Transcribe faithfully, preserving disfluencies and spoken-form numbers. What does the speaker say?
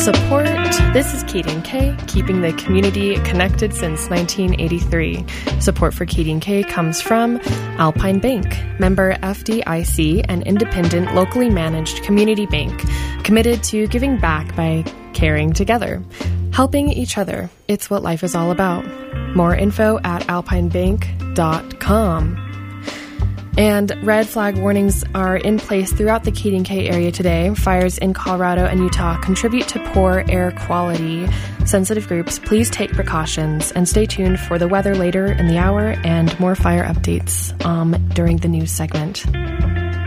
support. This is Katie and Kay, keeping the community connected since nineteen eighty-three. Support for Katie and Kay comes from Alpine Bank, member F D I C, an independent, locally managed community bank, committed to giving back by caring together. Helping each other. It's what life is all about. More info at alpine bank dot com. And red flag warnings are in place throughout the Katy and Kay area today. Fires in Colorado and Utah contribute to poor air quality. Sensitive groups, please take precautions and stay tuned for the weather later in the hour and more fire updates um, during the news segment.